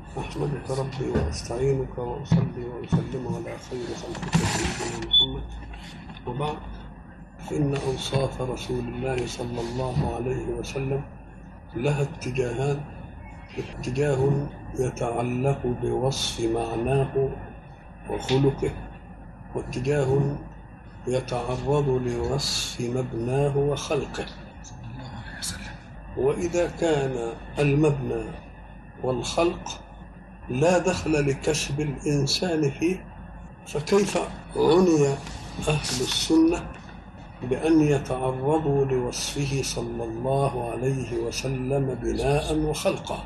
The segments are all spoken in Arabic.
أحمدك ربي وأستعينك وأصلي وأسلم على خير خلقك سيدنا محمد، وبعد، فإن أوصاف رسول الله صلى الله عليه وسلم لها اتجاهان: اتجاه يتعلق بوصف معناه وخلقه، واتجاه يتعرض لوصف مبناه وخلقه. وإذا كان المبنى والخلق لا دخل لكسب الإنسان فيه، فكيف عني أهل السنة بأن يتعرضوا لوصفه صلى الله عليه وسلم بناء وخلقا؟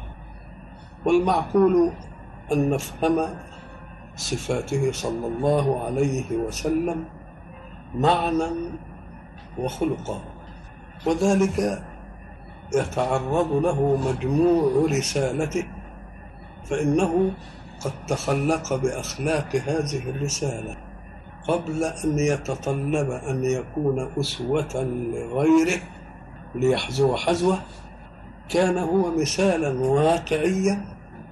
والمعقول أن نفهم صفاته صلى الله عليه وسلم معنى وخلقا، وذلك يتعرض له مجموع رسالته، فإنه قد تخلق بأخلاق هذه الرسالة قبل أن يتطلب أن يكون أسوة لغيره ليحذو حذوه. كان هو مثالا واقعيا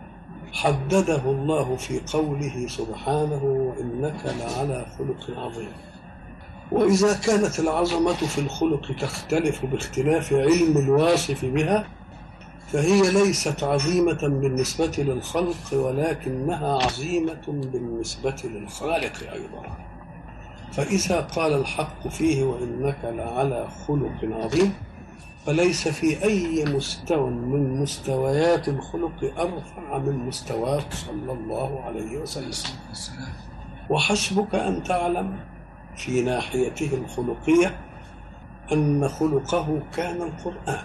حدده الله في قوله سبحانه: وإنك لعلى خلق عظيم. وإذا كانت العظمة في الخلق تختلف باختلاف علم الواصف بها، فهي ليست عظيمة بالنسبة للخلق، ولكنها عظيمة بالنسبة للخالق أيضا. فإذا قال الحق فيه: وإنك لعلى خلق عظيم، فليس في أي مستوى من مستويات الخلق أرفع من مستواه صلى الله عليه وسلم. وحسبك أن تعلم في ناحيته الخلقية أن خلقه كان القرآن،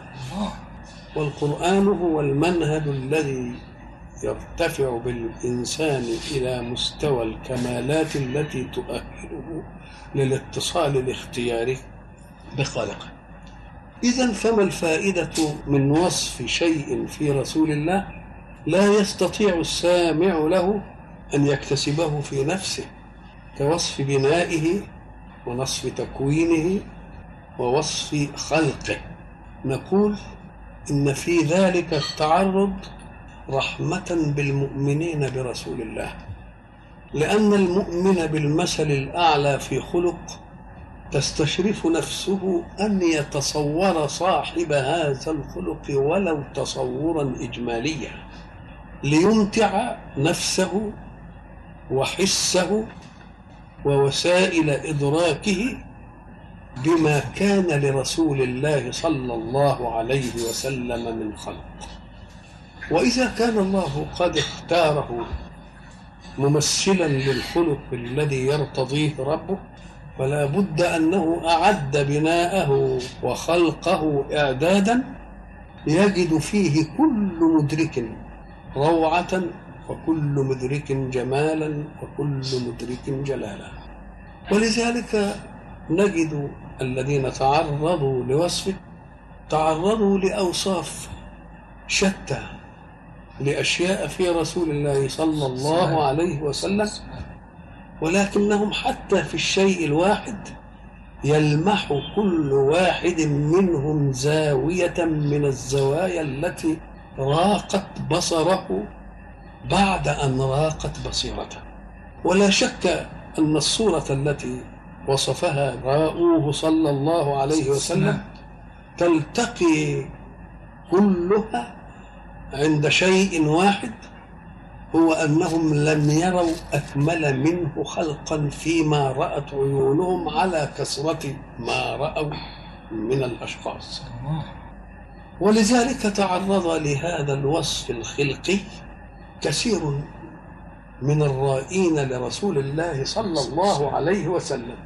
والقرآن هو المنهج الذي يرتفع بالإنسان إلى مستوى الكمالات التي تؤهله للاتصال الاختياري بخالقه. إذن فما الفائدة من وصف شيء في رسول الله لا يستطيع السامع له أن يكتسبه في نفسه، كوصف بنائه ونصف تكوينه ووصف خلقه؟ نقول إن في ذلك التعرض رحمة بالمؤمنين برسول الله، لأن المؤمن بالمثل الأعلى في خلق تستشرف نفسه أن يتصور صاحب هذا الخلق ولو تصورا إجماليا، ليمتع نفسه وحسه ووسائل إدراكه بما كان لرسول الله صلى الله عليه وسلم من خلق. وإذا كان الله قد اختاره ممثلا للخلق الذي يرتضيه ربه، فلا بد أنه أعد بناءه وخلقه إعدادا يجد فيه كل مدرك روعة، وكل مدرك جمالا، وكل مدرك جلالا. ولذلك نجد الذين تعرضوا لوصفه تعرضوا لأوصاف شتى، لأشياء في رسول الله صلى الله عليه وسلم، ولكنهم حتى في الشيء الواحد يلمح كل واحد منهم زاوية من الزوايا التي راقت بصره بعد أن راقت بصيرته. ولا شك أن الصورة التي وصفها راؤوه صلى الله عليه وسلم تلتقي كلها عند شيء واحد، هو أنهم لم يروا أكمل منه خلقا فيما رأت عيونهم على كثرة ما رأوا من الأشخاص. ولذلك تعرض لهذا الوصف الخلقي كثير من الرائين لرسول الله صلى الله عليه وسلم.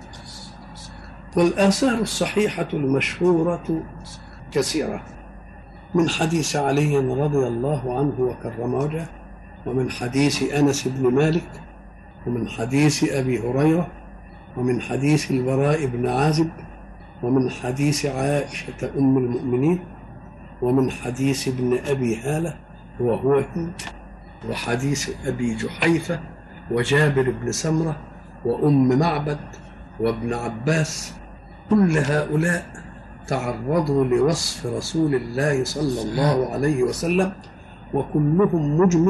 والآثار الصحيحة المشهورة كثيرة، من حديث علي رضي الله عنه وكرم وجهه، ومن حديث أنس بن مالك، ومن حديث أبي هريرة، ومن حديث البراء بن عازب، ومن حديث عائشة أم المؤمنين، ومن حديث ابن أبي هالة وهو هند، وحديث أبي جحيفة، وجابر بن سمرة، وأم معبد، وابن عباس. كل هؤلاء تعرضوا لوصف رسول الله صلى الله عليه وسلم، وكلهم مجمل